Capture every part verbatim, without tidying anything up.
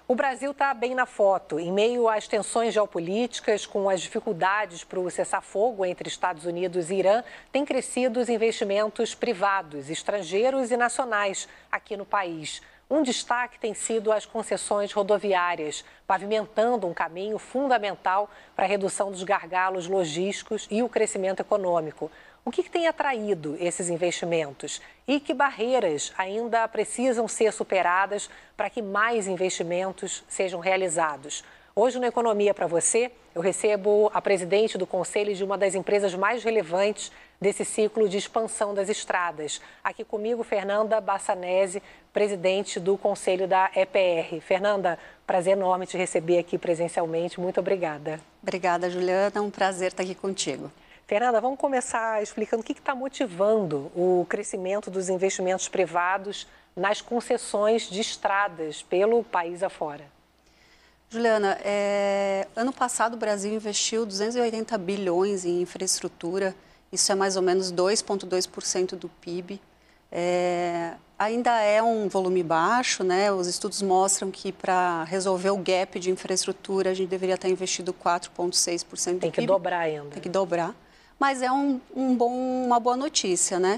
O Brasil está bem na foto. Em meio às tensões geopolíticas, com as dificuldades para o cessar-fogo entre Estados Unidos e Irã, têm crescido os investimentos privados, estrangeiros e nacionais aqui no país. Um destaque tem sido as concessões rodoviárias, pavimentando um caminho fundamental para a redução dos gargalos logísticos e o crescimento econômico. O que tem atraído esses investimentos e que barreiras ainda precisam ser superadas para que mais investimentos sejam realizados? Hoje, no Economia para Você, eu recebo a presidente do conselho de uma das empresas mais relevantes desse ciclo de expansão das estradas. Aqui comigo, Fernanda Bassanese, presidente do conselho da E P R. Fernanda, prazer enorme te receber aqui presencialmente. Muito obrigada. Obrigada, Juliana. É um prazer estar aqui contigo. Fernanda, vamos começar explicando o que está motivando o crescimento dos investimentos privados nas concessões de estradas pelo país afora. Juliana, é... ano passado o Brasil investiu duzentos e oitenta bilhões em infraestrutura, isso é mais ou menos dois vírgula dois por cento do P I B. É... Ainda é um volume baixo, né? Os estudos mostram que para resolver o gap de infraestrutura a gente deveria estar investido quatro vírgula seis por cento do P I B. Tem que dobrar ainda. Tem que dobrar. Mas é um, um bom, uma boa notícia, né?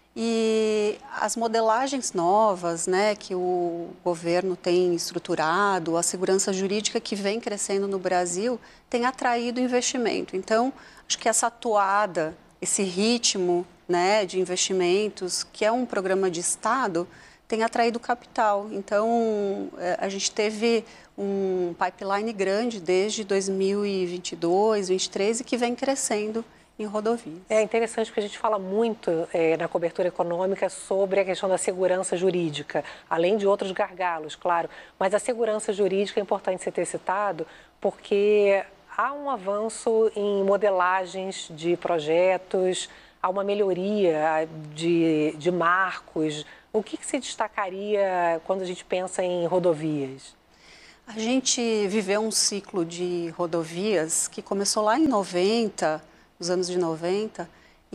E as modelagens novas, né, que o governo tem estruturado, a segurança jurídica que vem crescendo no Brasil, tem atraído investimento. Então, acho que essa atoada, esse ritmo, né, de investimentos, que é um programa de Estado, tem atraído capital. Então, a gente teve um pipeline grande desde dois mil e vinte e dois, dois mil e vinte e três, e que vem crescendo em rodovias. É interessante porque a gente fala muito é, na cobertura econômica sobre a questão da segurança jurídica, além de outros gargalos, claro, mas a segurança jurídica é importante você ter citado porque há um avanço em modelagens de projetos, há uma melhoria de, de marcos. O que, que se destacaria quando a gente pensa em rodovias? A gente viveu um ciclo de rodovias que começou lá em noventa, nos anos de noventa,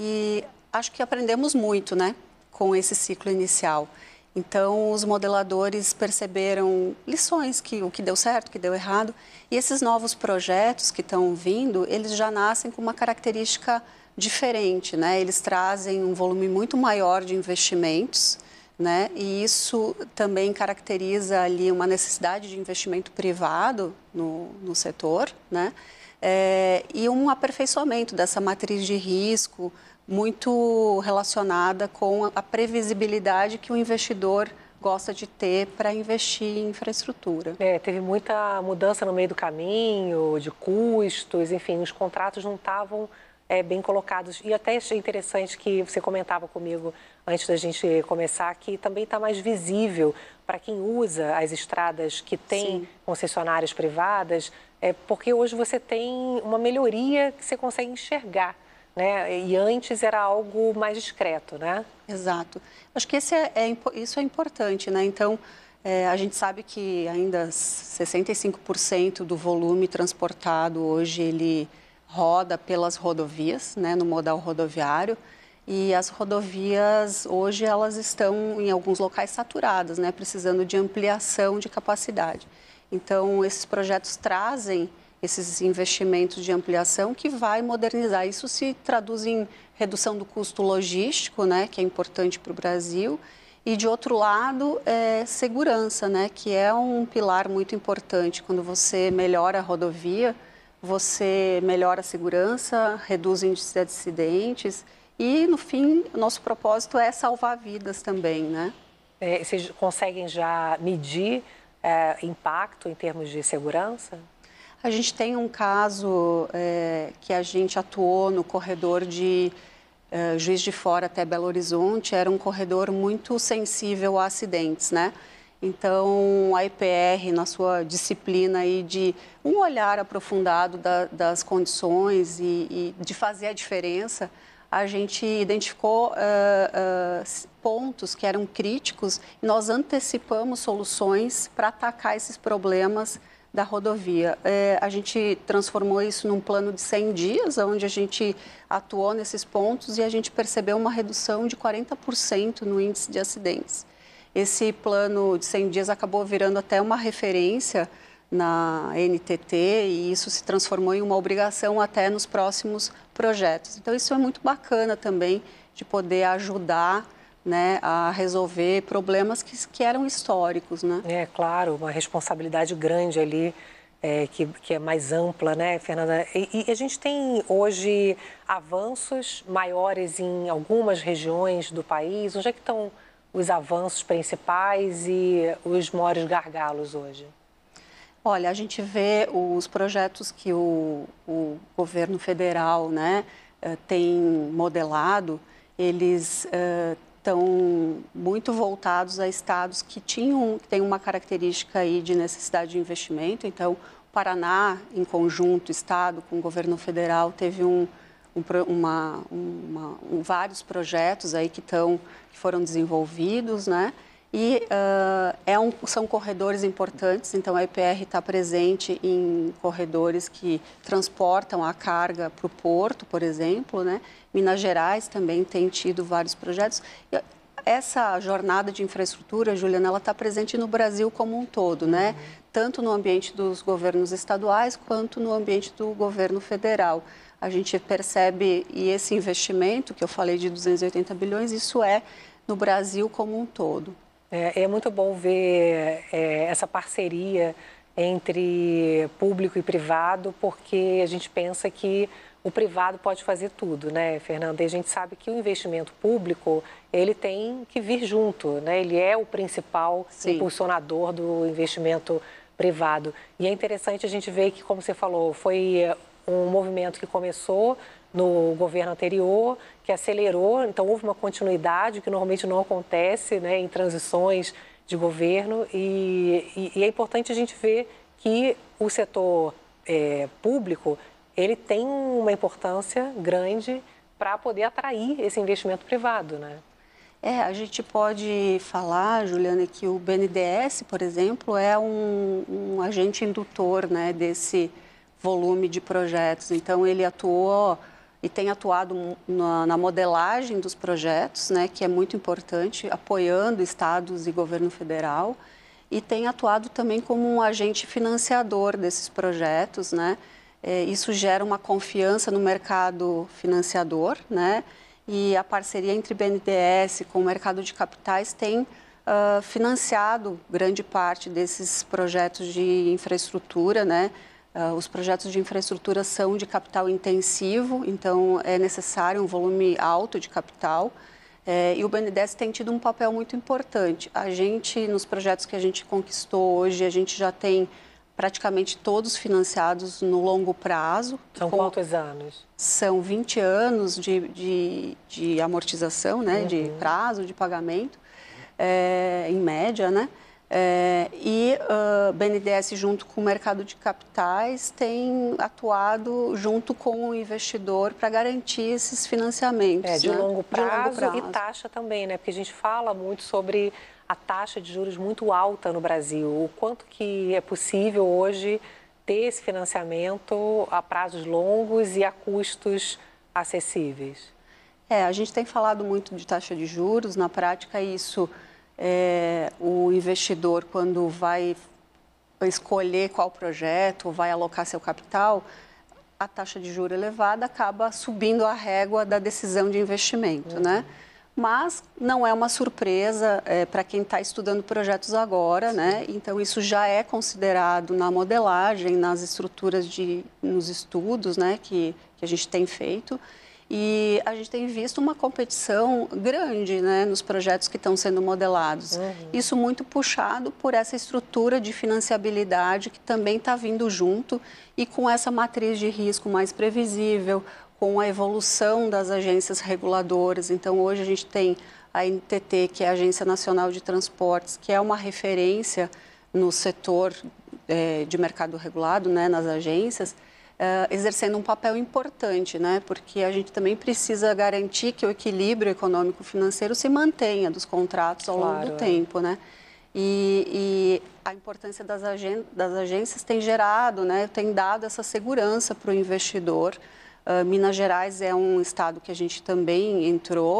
e acho que aprendemos muito, né, com esse ciclo inicial. Então, os modeladores perceberam lições, que o que deu certo, o que deu errado, e esses novos projetos que estão vindo, eles já nascem com uma característica diferente, né? Eles trazem um volume muito maior de investimentos, né? E isso também caracteriza ali uma necessidade de investimento privado no, no setor, né? É, e um aperfeiçoamento dessa matriz de risco muito relacionada com a previsibilidade que o investidor gosta de ter para investir em infraestrutura. É, teve muita mudança no meio do caminho, de custos, enfim, os contratos não estavam é, bem colocados. E até achei interessante que você comentava comigo antes da gente começar, que também está mais visível para quem usa as estradas que têm Sim. concessionárias privadas, é porque hoje você tem uma melhoria que você consegue enxergar, né? E antes era algo mais discreto, né? Exato. Acho que esse é, é, isso é importante, né? Então, é, a gente sabe que ainda sessenta e cinco por cento do volume transportado hoje ele roda pelas rodovias, né? No modal rodoviário. E as rodovias hoje elas estão em alguns locais saturadas, né? Precisando de ampliação de capacidade. Então, esses projetos trazem esses investimentos de ampliação que vai modernizar. Isso se traduz em redução do custo logístico, né, que é importante para o Brasil, e, de outro lado, é segurança, né, que é um pilar muito importante. Quando você melhora a rodovia, você melhora a segurança, reduz o índice de acidentes e, no fim, o nosso propósito é salvar vidas também, né? É, vocês conseguem já medir É, impacto em termos de segurança? A gente tem um caso é, que a gente atuou no corredor de é, Juiz de Fora até Belo Horizonte, era um corredor muito sensível a acidentes, né? Então, a E P R, na sua disciplina aí de um olhar aprofundado da, das condições e, e de fazer a diferença, a gente identificou uh, uh, pontos que eram críticos e nós antecipamos soluções para atacar esses problemas da rodovia. É, a gente transformou isso num plano de cem dias, onde a gente atuou nesses pontos e a gente percebeu uma redução de quarenta por cento no índice de acidentes. esse plano de cem dias acabou virando até uma referência na N T T e isso se transformou em uma obrigação até nos próximos projetos. Então, isso é muito bacana também de poder ajudar, né, a resolver problemas que, que eram históricos, né? É, claro, uma responsabilidade grande ali, é, que, que é mais ampla, né, Fernanda? E, e a gente tem hoje avanços maiores em algumas regiões do país. Onde é que estão os avanços principais e os maiores gargalos hoje? Olha, a gente vê os projetos que o, o governo federal, né, tem modelado, eles uh, estão muito voltados a estados que tinham, que têm uma característica aí de necessidade de investimento. Então, o Paraná, em conjunto, estado com o governo federal, teve um, um, uma, uma, um, vários projetos aí que, tão, que foram desenvolvidos, né? E uh, é um, são corredores importantes, então a E P R está presente em corredores que transportam a carga para o porto, por exemplo, né? Minas Gerais também tem tido vários projetos. E essa jornada de infraestrutura, Juliana, ela está presente no Brasil como um todo, né? Uhum. Tanto no ambiente dos governos estaduais quanto no ambiente do governo federal. A gente percebe, e esse investimento que eu falei de duzentos e oitenta bilhões, isso é no Brasil como um todo. É, é muito bom ver é, essa parceria entre público e privado, porque a gente pensa que o privado pode fazer tudo, né, Fernanda? E a gente sabe que o investimento público, ele tem que vir junto, né? Ele é o principal Sim. impulsionador do investimento privado. E é interessante a gente ver que, como você falou, foi um movimento que começou no governo anterior, que acelerou, então houve uma continuidade que normalmente não acontece, né, em transições de governo, e, e, e é importante a gente ver que o setor é, público, ele tem uma importância grande para poder atrair esse investimento privado, né? É, a gente pode falar, Juliana, que o B N D E S, por exemplo, é um, um agente indutor, né, desse volume de projetos. Então, ele atuou e tem atuado na, na modelagem dos projetos, né, que é muito importante, apoiando estados e governo federal, e tem atuado também como um agente financiador desses projetos, né? É, isso gera uma confiança no mercado financiador, né? E a parceria entre B N D E S com o mercado de capitais tem uh, financiado grande parte desses projetos de infraestrutura, né? Uh, os projetos de infraestrutura são de capital intensivo, então é necessário um volume alto de capital. É, e o B N D E S tem tido um papel muito importante. A gente, nos projetos que a gente conquistou hoje, a gente já tem praticamente todos financiados no longo prazo. São com, quantos anos? São vinte anos de, de, de amortização, né, uhum. de prazo de pagamento, é, em média, né? É, e o uh, B N D E S, junto com o mercado de capitais, tem atuado junto com o investidor para garantir esses financiamentos. É, de, né? longo prazo, de longo prazo e taxa também, né? Porque a gente fala muito sobre a taxa de juros muito alta no Brasil. O quanto que é possível hoje ter esse financiamento a prazos longos e a custos acessíveis? É, a gente tem falado muito de taxa de juros. Na prática, isso... É, o investidor, quando vai escolher qual projeto, vai alocar seu capital, a taxa de juros elevada acaba subindo a régua da decisão de investimento, uhum. né? Mas não é uma surpresa é, para quem está estudando projetos agora, né? Então, isso já é considerado na modelagem, nas estruturas, de, nos estudos, né, que, que a gente tem feito. E a gente tem visto uma competição grande, né, nos projetos que estão sendo modelados. Uhum. Isso muito puxado por essa estrutura de financiabilidade que também está vindo junto e com essa matriz de risco mais previsível, com a evolução das agências reguladoras. Então, hoje a gente tem a N T T, que é a Agência Nacional de Transportes, que é uma referência no setor é, de mercado regulado, né, nas agências, Uh, exercendo um papel importante, né? Porque a gente também precisa garantir que o equilíbrio econômico-financeiro se mantenha dos contratos ao claro, longo do é. tempo, né? E, e a importância das, agen das agências tem gerado, né? Tem dado essa segurança para o investidor. Uh, Minas Gerais é um estado que a gente também entrou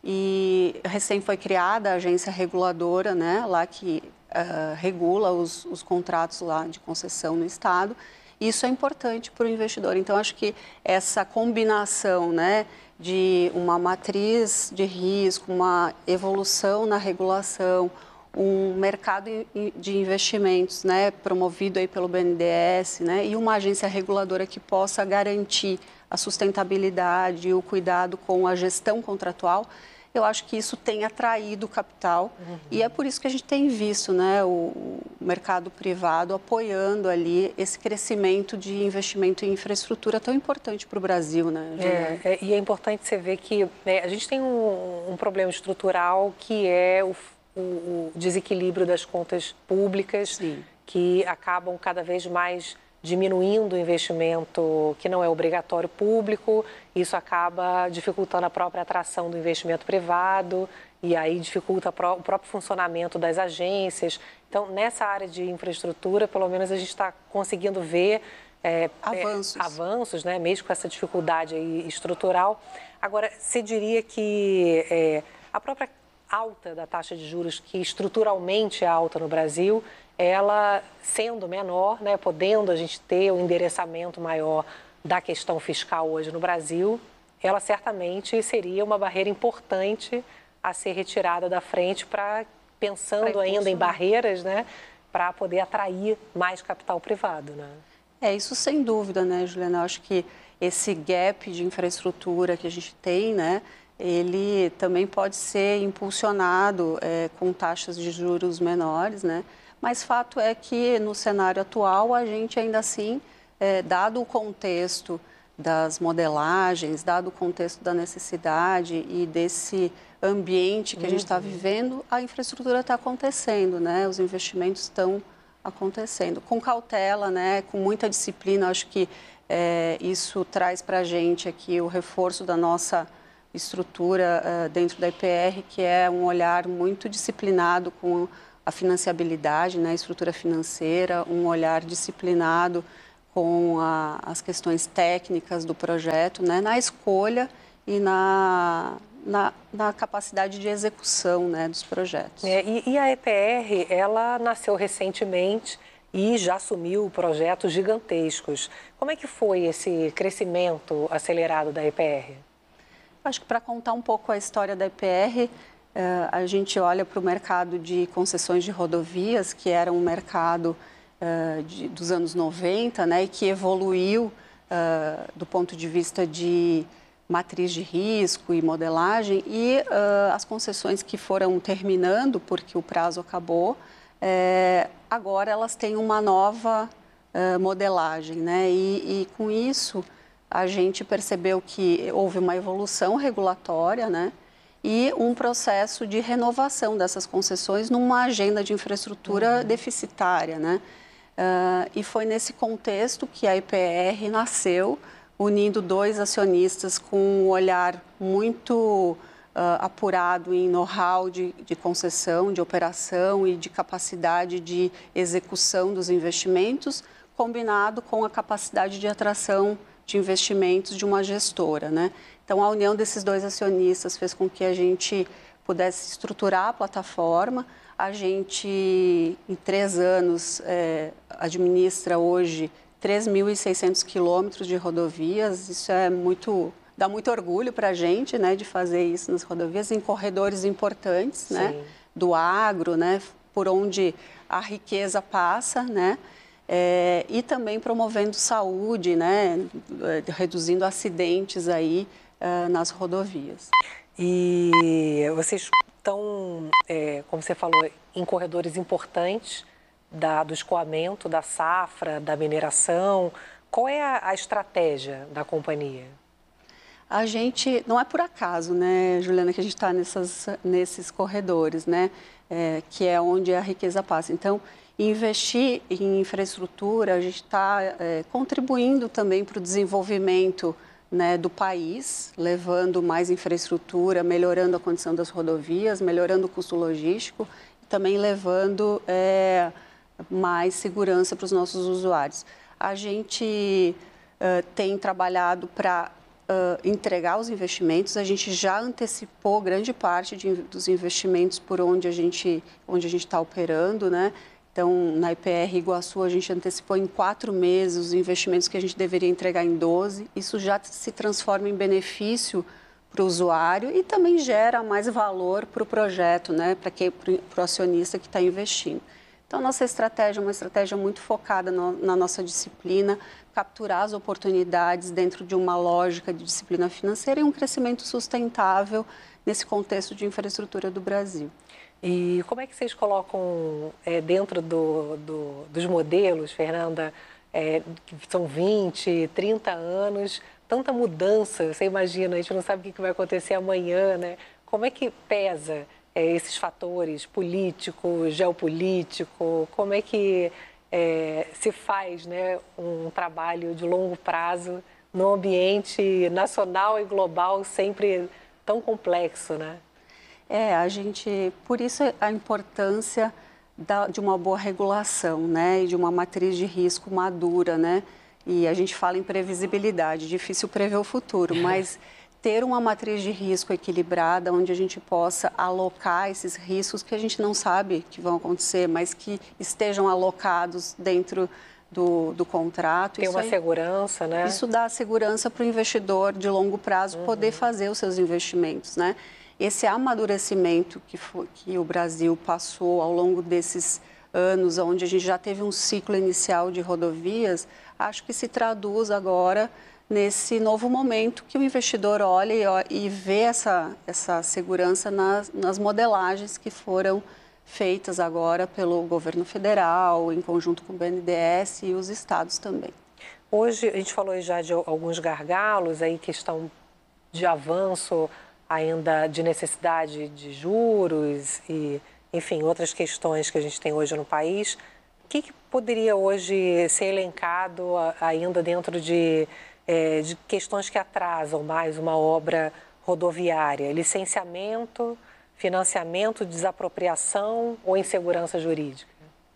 e recém foi criada a agência reguladora, né, lá que uh, regula os, os contratos lá de concessão no Estado. Isso é importante para o investidor. Então, acho que essa combinação, né, de uma matriz de risco, uma evolução na regulação, um mercado de investimentos, né, promovido aí pelo B N D E S, né, e uma agência reguladora que possa garantir a sustentabilidade e o cuidado com a gestão contratual, eu acho que isso tem atraído capital. Uhum. E é por isso que a gente tem visto, né, o, o mercado privado apoiando ali esse crescimento de investimento em infraestrutura tão importante para o Brasil, né, é, é, e é importante você ver que né, a gente tem um, um problema estrutural que é o, o, o desequilíbrio das contas públicas, Sim. que acabam cada vez mais diminuindo o investimento que não é obrigatório público, isso acaba dificultando a própria atração do investimento privado e aí dificulta o próprio funcionamento das agências. Então, nessa área de infraestrutura, pelo menos a gente está conseguindo ver é, avanços, é, avanços né, mesmo com essa dificuldade aí estrutural. Agora, você diria que é, a própria alta da taxa de juros, que estruturalmente é alta no Brasil, ela sendo menor, né, podendo a gente ter um endereçamento maior da questão fiscal hoje no Brasil, ela certamente seria uma barreira importante a ser retirada da frente para, pensando ainda em barreiras, né, para poder atrair mais capital privado, né? É, isso sem dúvida, né, Juliana? Eu acho que esse gap de infraestrutura que a gente tem, né, ele também pode ser impulsionado é, com taxas de juros menores, né? Mas fato é que no cenário atual a gente ainda assim, é, dado o contexto das modelagens, dado o contexto da necessidade e desse ambiente que a gente está vivendo, a infraestrutura está acontecendo, né? Os investimentos estão acontecendo. Com cautela, né? Com muita disciplina, acho que é, isso traz para a gente aqui o reforço da nossa estrutura uh, dentro da I P R, que é um olhar muito disciplinado com a financiabilidade, né, a estrutura financeira, um olhar disciplinado com a, as questões técnicas do projeto, né, na escolha e na, na, na capacidade de execução, né, dos projetos. É, e, e a E P R, ela nasceu recentemente e já assumiu projetos gigantescos. Como é que foi esse crescimento acelerado da E P R? Acho que para contar um pouco a história da E P R, Uh, a gente olha para o mercado de concessões de rodovias, que era um mercado uh, de, dos anos noventa, né, e que evoluiu uh, do ponto de vista de matriz de risco e modelagem, e uh, as concessões que foram terminando, porque o prazo acabou, eh, agora elas têm uma nova uh, modelagem, né, e, e com isso a gente percebeu que houve uma evolução regulatória, né, e um processo de renovação dessas concessões numa agenda de infraestrutura uhum. deficitária, né? Uh, e foi nesse contexto que a I P R nasceu, unindo dois acionistas com um olhar muito uh, apurado em know-how de, de concessão, de operação e de capacidade de execução dos investimentos, combinado com a capacidade de atração de investimentos de uma gestora, né? Então, a união desses dois acionistas fez com que a gente pudesse estruturar a plataforma. A gente, em três anos, é, administra hoje três mil e seiscentos quilômetros de rodovias. Isso é muito, dá muito orgulho para a gente, né, de fazer isso nas rodovias, em corredores importantes, né, do agro, né, por onde a riqueza passa, né? É, e também promovendo saúde, né, reduzindo acidentes aí uh, nas rodovias. E vocês estão, é, como você falou, em corredores importantes da, do escoamento, da safra, da mineração. Qual é a, a estratégia da companhia? A gente, não é por acaso, né, Juliana, que a gente está nesses corredores, né, é, que é onde a riqueza passa. Então, investir em infraestrutura, a gente está é, contribuindo também para o desenvolvimento, né, do país, levando mais infraestrutura, melhorando a condição das rodovias, melhorando o custo logístico e também levando é, mais segurança para os nossos usuários. A gente é, tem trabalhado para uh, entregar os investimentos, a gente já antecipou grande parte de, dos investimentos por onde a gente onde a gente está operando, né? Então, na I P R Iguaçu, a gente antecipou em quatro meses os investimentos que a gente deveria entregar em doze. Isso já se transforma em benefício para o usuário e também gera mais valor para o projeto, né? Para que, para o acionista que está investindo. Então, nossa estratégia é uma estratégia muito focada no, na nossa disciplina, capturar as oportunidades dentro de uma lógica de disciplina financeira e um crescimento sustentável nesse contexto de infraestrutura do Brasil. E como é que vocês colocam é, dentro do, do, dos modelos, Fernanda, é, são vinte, trinta anos, tanta mudança, você imagina, a gente não sabe o que vai acontecer amanhã, né? Como é que pesa é, esses fatores político, geopolítico, como é que é, se faz, né, um trabalho de longo prazo num ambiente nacional e global sempre tão complexo, né? É, a gente, por isso a importância da, de uma boa regulação, né, e de uma matriz de risco madura, né, e a gente fala em previsibilidade, difícil prever o futuro, mas ter uma matriz de risco equilibrada, onde a gente possa alocar esses riscos que a gente não sabe que vão acontecer, mas que estejam alocados dentro do, do contrato. Tem uma aí, segurança, né? Isso dá segurança para o investidor de longo prazo uhum. poder fazer os seus investimentos, né? Esse amadurecimento que, foi, que o Brasil passou ao longo desses anos, onde a gente já teve um ciclo inicial de rodovias, acho que se traduz agora nesse novo momento que o investidor olha e, e vê essa, essa segurança nas, nas modelagens que foram feitas agora pelo governo federal, em conjunto com o B N D E S e os estados também. Hoje, a gente falou já de alguns gargalos, aí questão de avanço ainda de necessidade de juros e, enfim, outras questões que a gente tem hoje no país. O que, que poderia hoje ser elencado ainda dentro de, é, de questões que atrasam mais uma obra rodoviária? Licenciamento, financiamento, desapropriação ou insegurança jurídica?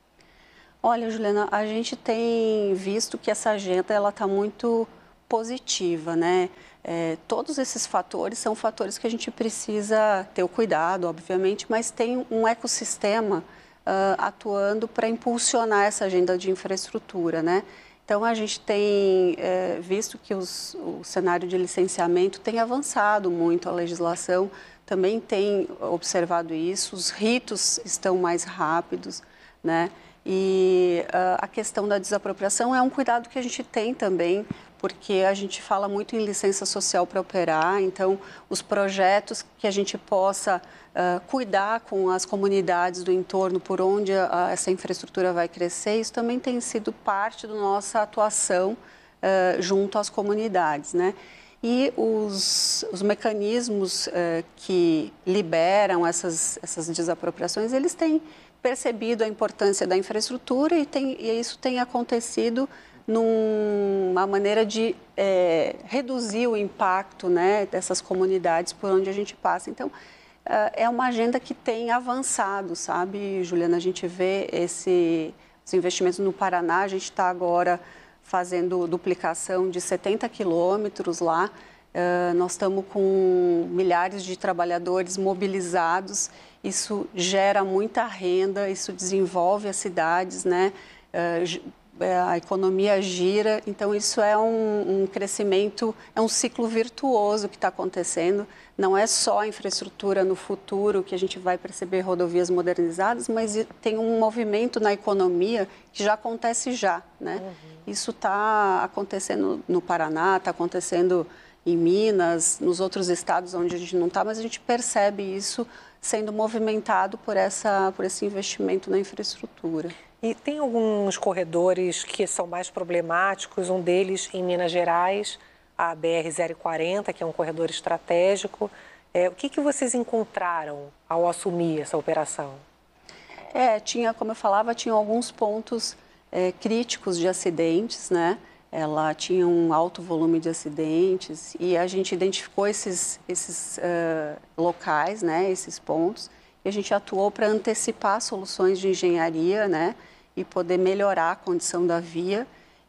Olha, Juliana, a gente tem visto que essa agenda ela está muito positiva, né? É, todos esses fatores são fatores que a gente precisa ter o cuidado, obviamente, mas tem um ecossistema uh, atuando para impulsionar essa agenda de infraestrutura, né? Então, a gente tem é, visto que os, o cenário de licenciamento tem avançado muito, a legislação também tem observado isso, os ritos estão mais rápidos, né? E uh, a questão da desapropriação é um cuidado que a gente tem também, porque a gente fala muito em licença social para operar, então os projetos que a gente possa uh, cuidar com as comunidades do entorno por onde a, a, essa infraestrutura vai crescer, isso também tem sido parte da nossa atuação uh, junto às comunidades, né? E os, os mecanismos uh, que liberam essas, essas desapropriações, eles têm percebido a importância da infraestrutura e, tem, e isso tem acontecido numa maneira de é, reduzir o impacto, né, dessas comunidades por onde a gente passa. Então, é uma agenda que tem avançado, sabe, Juliana? A gente vê esse, os investimentos no Paraná, a gente está agora fazendo duplicação de setenta quilômetros lá. Uh, nós estamos com milhares de trabalhadores mobilizados, isso gera muita renda, isso desenvolve as cidades, né? Uh, a economia gira, então isso é um, um crescimento, é um ciclo virtuoso que está acontecendo. Não é só a infraestrutura no futuro que a gente vai perceber rodovias modernizadas, mas tem um movimento na economia que já acontece já, né? Uhum. Isso está acontecendo no Paraná, está acontecendo em Minas, nos outros estados onde a gente não está, mas a gente percebe isso sendo movimentado por, essa, por esse investimento na infraestrutura. E tem alguns corredores que são mais problemáticos, um deles em Minas Gerais, a B R zero quarenta, que é um corredor estratégico. É, o que, que vocês encontraram ao assumir essa operação? É, tinha, como eu falava, tinha alguns pontos é, críticos de acidentes, né? Ela tinha um alto volume de acidentes e a gente identificou esses, esses uh, locais, né, esses pontos, e a gente atuou para antecipar soluções de engenharia, né, e poder melhorar a condição da via.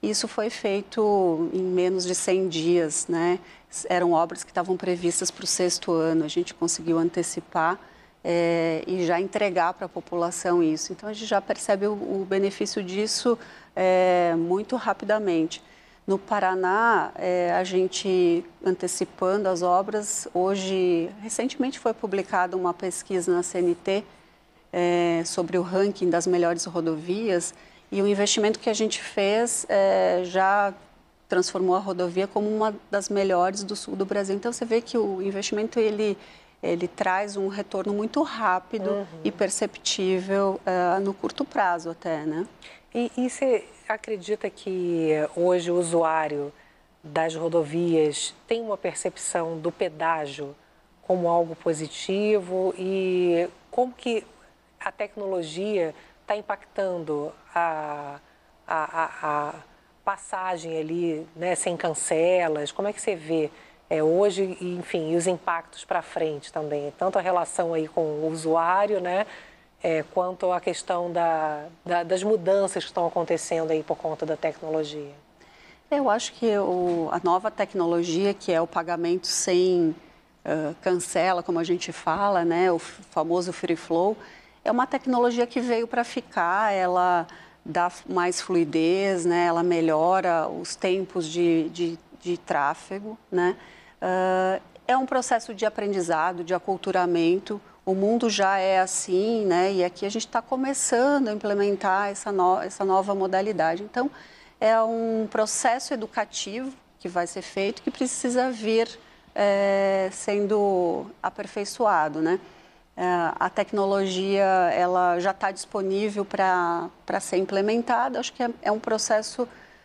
Isso foi feito em menos de cem dias, né? Eram obras que estavam previstas para o sexto ano. A gente conseguiu antecipar é, e já entregar para a população isso. Então, a gente já percebe o, o benefício disso é, muito rapidamente. No Paraná, é, a gente antecipando as obras, hoje, recentemente foi publicada uma pesquisa na C N T é, sobre o ranking das melhores rodovias, e o investimento que a gente fez é, já transformou a rodovia como uma das melhores do sul do Brasil. Então, você vê que o investimento ele, ele traz um retorno muito rápido uhum. e perceptível uh, no curto prazo até, né? E, e você acredita que hoje o usuário das rodovias tem uma percepção do pedágio como algo positivo e como que a tecnologia está impactando a, a, a, a passagem ali, né, sem cancelas? Como é que você vê é, hoje, enfim, e os impactos para frente também? Tanto a relação aí com o usuário, né, é, quanto a questão da, da, das mudanças que estão acontecendo aí por conta da tecnologia. Eu acho que o, a nova tecnologia, que é o pagamento sem uh, cancela, como a gente fala, né, o famoso free flow, é uma tecnologia que veio para ficar, ela dá mais fluidez, né? Ela melhora os tempos de, de, de tráfego, né? Uh, é um processo de aprendizado, de aculturamento, o mundo já é assim, né? E aqui a gente está começando a implementar essa, no, essa nova modalidade. Então, é um processo educativo que vai ser feito, que precisa vir é, sendo aperfeiçoado, né? A tecnologia ela já está disponível para ser implementada. Acho que é, é um processo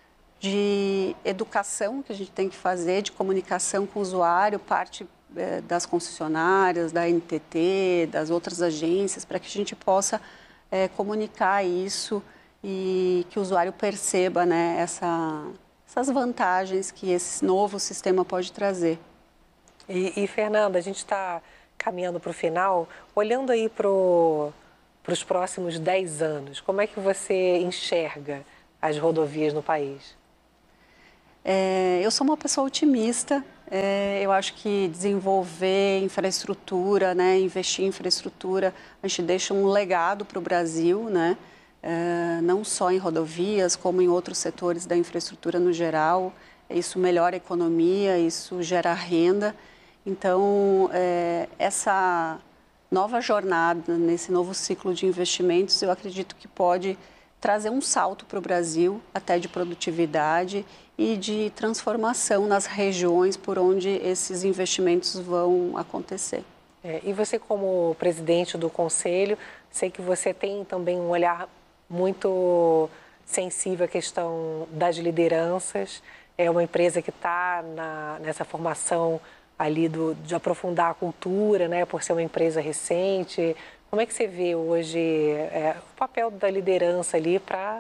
de educação que a gente tem que fazer, de comunicação com o usuário, parte é, das concessionárias, da N T T, das outras agências, para que a gente possa é, comunicar isso e que o usuário perceba, né, essa, essas vantagens que esse novo sistema pode trazer. E, e Fernanda, a gente está caminhando para o final, olhando aí para os próximos dez anos, como é que você enxerga as rodovias no país? É, eu sou uma pessoa otimista, é, eu acho que desenvolver infraestrutura, né, investir em infraestrutura, a gente deixa um legado para o Brasil, né, é, não só em rodovias, como em outros setores da infraestrutura no geral. Isso melhora a economia, isso gera renda. Então, é, essa nova jornada, nesse novo ciclo de investimentos, eu acredito que pode trazer um salto para o Brasil, até de produtividade e de transformação nas regiões por onde esses investimentos vão acontecer. É, e você, como presidente do Conselho, sei que você tem também um olhar muito sensível à questão das lideranças. É uma empresa que está nessa formação ali do, de aprofundar a cultura, né, por ser uma empresa recente. Como é que você vê hoje é, o papel da liderança ali para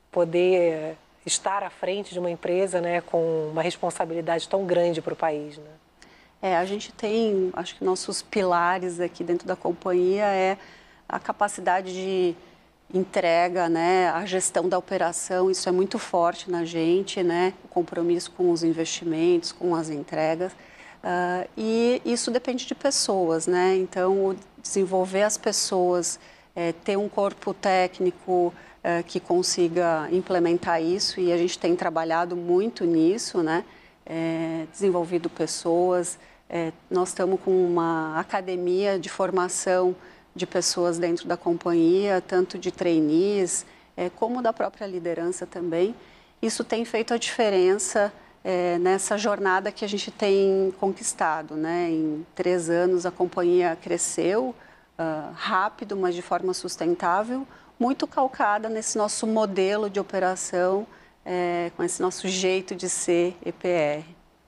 poder estar à frente de uma empresa, né, com uma responsabilidade tão grande para o país, né? É, a gente tem, acho que nossos pilares aqui dentro da companhia é a capacidade de entrega, né, a gestão da operação, isso é muito forte na gente, né, o compromisso com os investimentos, com as entregas. Uh, e isso depende de pessoas, né? Então, desenvolver as pessoas, é, ter um corpo técnico é, que consiga implementar isso, e a gente tem trabalhado muito nisso, né? É, desenvolvido pessoas, é, nós estamos com uma academia de formação de pessoas dentro da companhia, tanto de trainees, é, como da própria liderança também. Isso tem feito a diferença É, nessa jornada que a gente tem conquistado, né? Em três anos a companhia cresceu uh, rápido, mas de forma sustentável, muito calcada nesse nosso modelo de operação, é, com esse nosso jeito de ser E P R.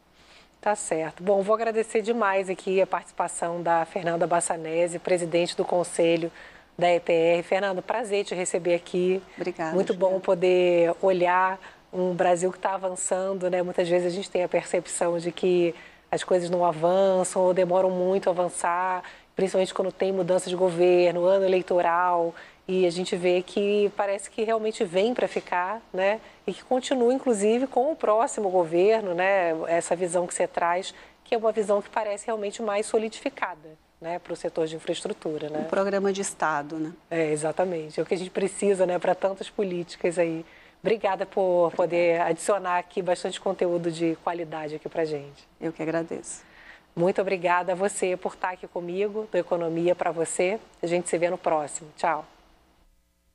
Tá certo. Bom, vou agradecer demais aqui a participação da Fernanda Bassanese, presidente do Conselho da E P R. Fernanda, prazer te receber aqui. Obrigada. Muito Juliana. bom poder olhar um Brasil que está avançando, né? Muitas vezes a gente tem a percepção de que as coisas não avançam ou demoram muito a avançar, principalmente quando tem mudança de governo, ano eleitoral. E a gente vê que parece que realmente vem para ficar, né? E que continua, inclusive, com o próximo governo, né? Essa visão que você traz, que é uma visão que parece realmente mais solidificada, né? Para o setor de infraestrutura, né? Um programa de Estado, né? É, exatamente. É o que a gente precisa, né? Para tantas políticas aí. Obrigada por Obrigada. poder adicionar aqui bastante conteúdo de qualidade aqui para gente. Eu que agradeço. Muito obrigada a você por estar aqui comigo, do Economia para Você. A gente se vê no próximo. Tchau.